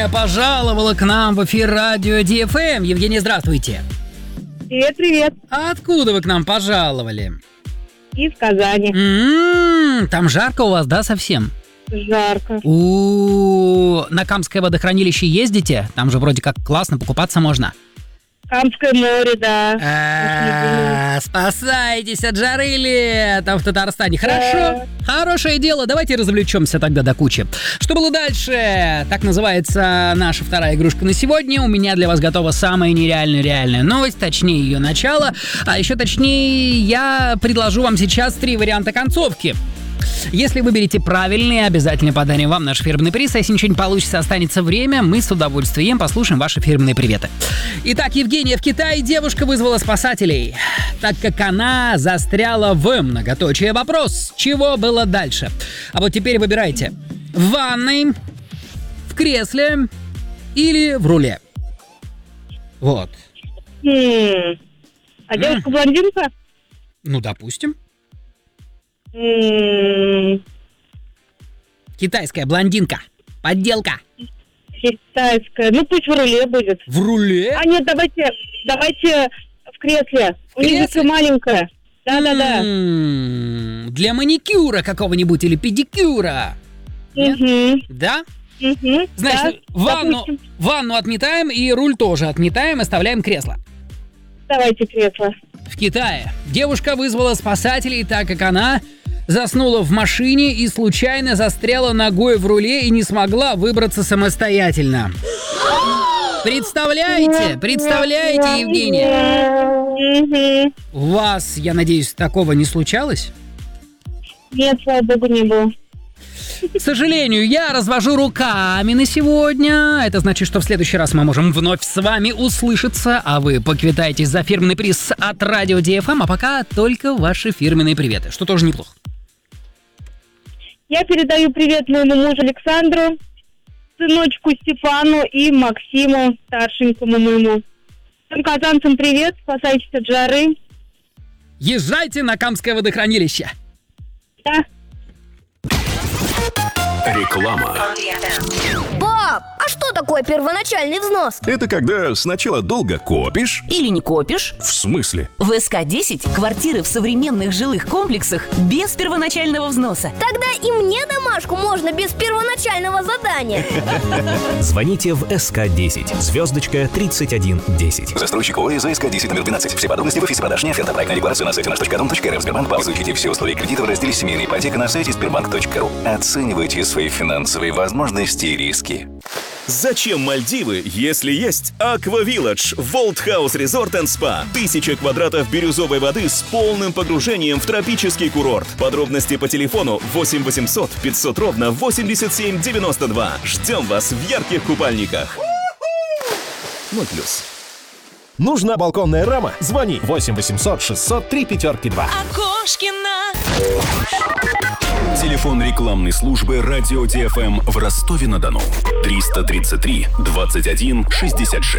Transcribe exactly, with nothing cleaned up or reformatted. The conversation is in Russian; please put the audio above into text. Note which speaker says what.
Speaker 1: Евгения пожаловала к нам в эфир радио ди эф эм. Евгения, здравствуйте.
Speaker 2: Привет, привет.
Speaker 1: А откуда вы к нам пожаловали?
Speaker 2: Из Казани.
Speaker 1: М-м-м, там жарко у вас, да, совсем?
Speaker 2: Жарко.
Speaker 1: У-у-у, на Камское водохранилище ездите? Там же вроде как классно, покупаться можно.
Speaker 2: Камское море, да.
Speaker 1: А, спасайтесь от жары летом в Татарстане. Хорошо, хорошее дело. Давайте развлечемся тогда до кучи. Что было дальше? Так называется наша вторая игрушка на сегодня. У меня для вас готова самая нереальная реальная новость, точнее ее начало. А еще точнее, я предложу вам сейчас три варианта концовки. Если выберете правильные, обязательно подарим вам наш фирменный приз. А если ничего не получится, останется время, мы с удовольствием послушаем ваши фирменные приветы. Итак, Евгения, в Китае девушка вызвала спасателей, так как она застряла в многоточие. Вопрос, чего было дальше? А вот теперь выбирайте: в ванной, в кресле или в руле. Вот.
Speaker 2: М-м. А девушка блондинка?
Speaker 1: Ну, допустим.
Speaker 2: М-м.
Speaker 1: Китайская блондинка. Подделка.
Speaker 2: Китайская. Ну, пусть в руле будет.
Speaker 1: В руле?
Speaker 2: А нет, давайте, давайте в кресле.
Speaker 1: В
Speaker 2: У них
Speaker 1: кресле?
Speaker 2: еще маленькая. Да-да-да.
Speaker 1: М-м, для маникюра какого-нибудь или педикюра. Нет?
Speaker 2: Угу.
Speaker 1: Да?
Speaker 2: Угу.
Speaker 1: Значит,
Speaker 2: да,
Speaker 1: ванну,
Speaker 2: допустим.
Speaker 1: ванну отметаем и руль тоже отметаем, оставляем кресло.
Speaker 2: Давайте кресло.
Speaker 1: В Китае девушка вызвала спасателей, так как она заснула в машине и случайно застряла ногой в руле и не смогла выбраться самостоятельно. Представляете? Представляете, Евгения?
Speaker 2: Угу.
Speaker 1: У вас, я надеюсь, такого не случалось?
Speaker 2: Нет, слава богу, не было.
Speaker 1: К сожалению, я развожу руками на сегодня. Это значит, что в следующий раз мы можем вновь с вами услышаться, а вы поквитаетесь за фирменный приз от радио ди эф эм, а пока только ваши фирменные приветы, что тоже неплохо.
Speaker 2: Я передаю привет моему мужу Александру, сыночку Степану и Максиму, старшенькому моему. Всем казанцам привет, спасайтесь от жары.
Speaker 1: Езжайте на Камское водохранилище.
Speaker 2: Да.
Speaker 3: Реклама.
Speaker 4: Пап, а что такое первоначальный взнос?
Speaker 3: Это когда сначала долго копишь.
Speaker 5: Или не копишь?
Speaker 3: В смысле?
Speaker 5: В эс ка десять квартиры в современных жилых комплексах без первоначального взноса.
Speaker 4: Тогда и мне домашку можно без первоначального задания.
Speaker 6: Звоните в эс ка десять, звездочка тридцать один десять.
Speaker 7: Застройщик ОАО за эс ка десять номер двенадцать. Все подробности в офисе продаж не оферта. Проектная декларация на сайте наш точка дом точка эр эф. Сбербанк. Изучите все условия кредита в разделе «Семейная ипотека» на сайте сбербанк точка ру. Оценивайте свои финансовые возможности и риски.
Speaker 8: Зачем Мальдивы, если есть Aqua Village, World House Resort and Spa? Тысяча квадратов бирюзовой воды с полным погружением в тропический курорт. Подробности по телефону восемь восемьсот пятьсот ровно восемьдесят семь девяносто два. Ждем вас в ярких купальниках. ноль плюс.
Speaker 6: Нужна балконная рама? Звони восемь восемьсот шестьсот три пятерки два.
Speaker 5: Окошкина.
Speaker 3: Телефон рекламной службы радио ди эф эм в Ростове-на-Дону. триста тридцать три двадцать один шестьдесят шесть.